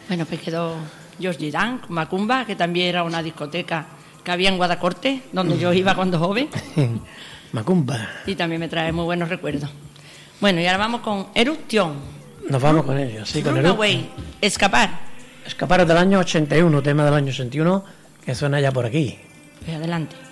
Bueno, pues quedó George Dan, Macumba, que también era una discoteca que había en Guadacorte, donde yo iba cuando joven. Macumba. Y también me trae muy buenos recuerdos. Bueno, y ahora vamos con Erupción. Nos vamos con ellos, sí, con Runaway, Escapar. Escapar del año 81, tema del año 81, que suena ya por aquí. Pues adelante.